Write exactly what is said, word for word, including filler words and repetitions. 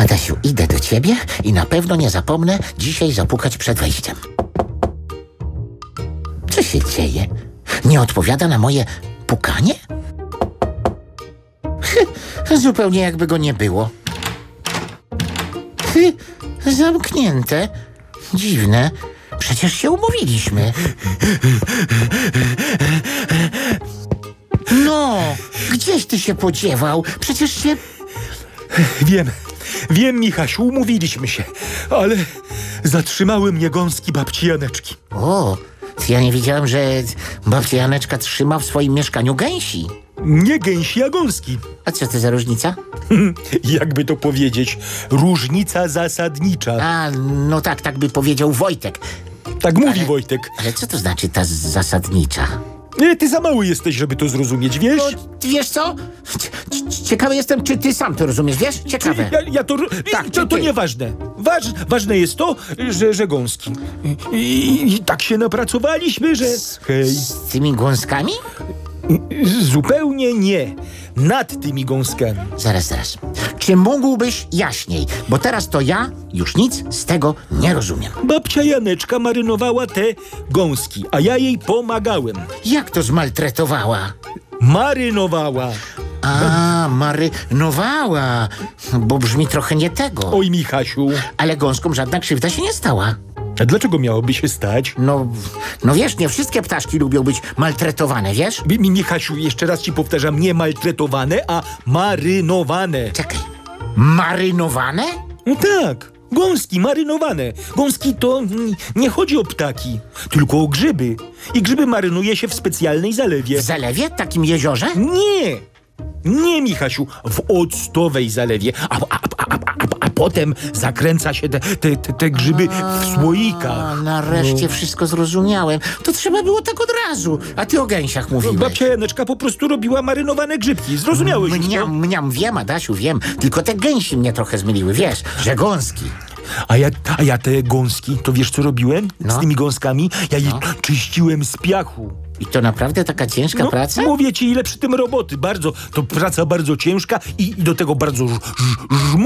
Adasiu, idę do ciebie i na pewno nie zapomnę dzisiaj zapukać przed wejściem. Co się dzieje? Nie odpowiada na moje pukanie? Hy, zupełnie jakby go nie było. Hy, zamknięte. Dziwne. Przecież się umówiliśmy. No, gdzieś ty się podziewał? Przecież się... Wiem, wiem, Michasiu, umówiliśmy się, ale zatrzymały mnie gąski babci Janeczki. O, ja nie wiedziałem, że babcia Janeczka trzyma w swoim mieszkaniu gęsi. Nie gęsi, a gąski. A co to za różnica? Jakby to powiedzieć, różnica zasadnicza. A, no tak, tak by powiedział Wojtek. Tak mówi ale, Wojtek. Ale co to znaczy ta zasadnicza? Nie, ty za mały jesteś, żeby to zrozumieć, wiesz? No, wiesz co? C- Ciekawy jestem, czy ty sam to rozumiesz, wiesz? Ciekawe. Ja, ja to... Tak, to, czy to ty? nieważne. Waż, ważne jest to, że, że gąski. I, i, I tak się napracowaliśmy, że... Hej. Z tymi gąskami? Zupełnie nie. Nad tymi gąskami. Zaraz, zaraz. Czy mógłbyś jaśniej? Bo teraz to ja już nic z tego nie rozumiem. Babcia Janeczka marynowała te gąski, a ja jej pomagałem. Jak to zmaltretowała? Marynowała. A, marynowała. Bo brzmi trochę nie tego. Oj, Michasiu. Ale gąskom żadna krzywda się nie stała. A dlaczego miałoby się stać? No, no wiesz, nie wszystkie ptaszki lubią być maltretowane, wiesz? Mi, mi, Michasiu, jeszcze raz ci powtarzam, nie maltretowane, a marynowane. Czekaj. Marynowane? No tak, gąski marynowane. Gąski to mm, nie chodzi o ptaki, tylko o grzyby. I grzyby marynuje się w specjalnej zalewie. W zalewie? Takim jeziorze? Nie! Nie, Michasiu, w octowej zalewie, a, a, a, a, a, a potem zakręca się te, te, te, te grzyby w słoikach. A, nareszcie wszystko zrozumiałem. To trzeba było tak od razu. A ty o gęsiach mówiłeś. Babcia Janeczka po prostu robiła marynowane grzybki. Zrozumiałeś już to? Mniam, mniam, wiem, Adasiu, wiem. Tylko te gęsi mnie trochę zmyliły, wiesz, że gąski. A ja, a ja te gąski, to wiesz co robiłem No. z tymi gąskami? Ja je No. czyściłem z piachu. I to naprawdę taka ciężka No, praca? mówię ci, ile przy tym roboty. Bardzo, to praca bardzo ciężka i, i do tego bardzo ż, ż,